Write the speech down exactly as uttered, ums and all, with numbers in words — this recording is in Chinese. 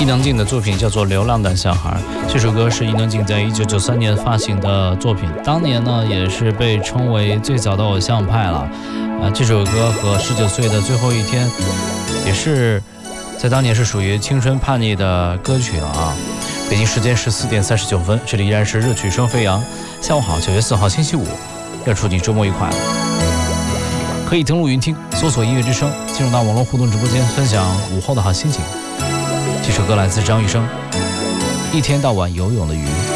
伊能静的作品叫做《流浪的小孩》，这首歌是伊能静在一九九三年发行的作品，当年呢也是被称为最早的偶像派了。啊，这首歌和十九岁的最后一天，也是在当年是属于青春叛逆的歌曲了啊。北京时间十四点三十九分，这里依然是热曲声飞扬。下午好，九月四号星期五，要祝你周末愉快了。可以登录云听，搜索音乐之声，进入到网络互动直播间，分享午后的好心情。这首歌来自张雨生，一天到晚游泳的鱼。